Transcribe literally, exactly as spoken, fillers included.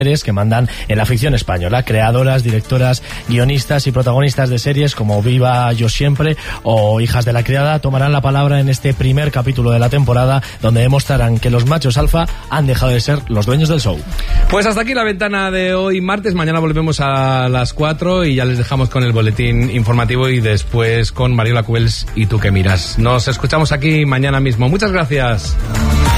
que mandan en la ficción española, creadoras, directoras, guionistas y protagonistas de series como Viva Yo Siempre o Hijas de la Criada tomarán la palabra en este primer capítulo de la temporada, donde demostrarán que los machos alfa han dejado de ser los dueños del show. Pues hasta aquí la ventana de hoy martes. Mañana volvemos a las cuatro y ya les dejamos con el boletín informativo y después con Mariola Cuels y Tú que miras. Nos escuchamos aquí mañana mismo. Muchas gracias.